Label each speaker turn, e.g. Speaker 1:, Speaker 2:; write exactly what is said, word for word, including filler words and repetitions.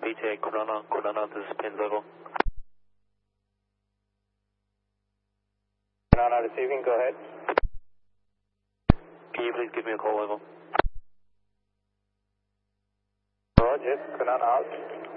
Speaker 1: B T A Corona, Corona, this is pin level.
Speaker 2: Corona receiving, go ahead.
Speaker 1: Can you please give me a call level?
Speaker 2: Roger, Corona out.